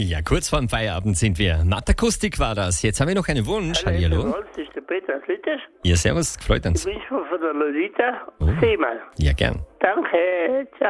Ja, kurz vor dem Feierabend sind wir. Matakustik war das. Jetzt haben wir noch einen Wunsch. Hallo. Das ist der Peter aus Lüttich. Ja, servus, freut uns. Ich bin von der Lolita Oh. Seemann. Ja, gern. Danke, ciao.